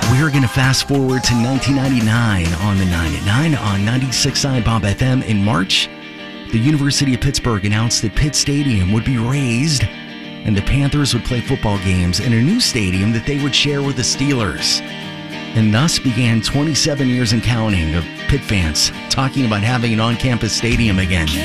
We're going to fast forward to 1999 on the 9 at 9 on 96.9 Bob FM. In March, the University of Pittsburgh announced that Pitt Stadium would be razed and the Panthers would play football games in a new stadium that they would share with the Steelers. And thus began 27 years and counting of Pitt fans talking about having an on-campus stadium again.